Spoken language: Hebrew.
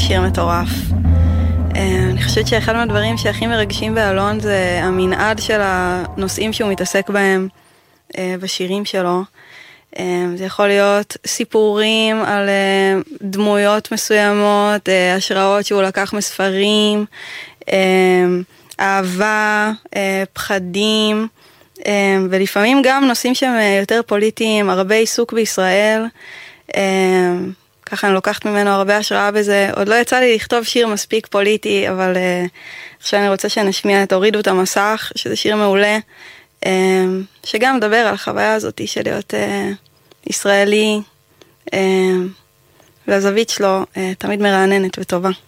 שיר מטורף. אני חושבת שאחד מהדברים שהכי מרגשים באלון זה המנעד של הנושאים שהוא מתעסק בהם בשירים שלו. זה יכול להיות סיפורים על דמויות מסוימות, השראות שהוא לקח מספרים, אהבה, פחדים, ולפעמים גם נושאים שהם יותר פוליטיים, הרבה עיסוק בישראל. ככה אני לוקחת ממנו הרבה השראה בזה. עוד לא יצא לי לכתוב שיר מספיק פוליטי, אבל עכשיו אני רוצה שנשמיע את הורידו את המסך, שזה שיר מעולה, שגם מדבר על החוויה הזאת של להיות ישראלי, והזווית שלו תמיד מרעננת וטובה.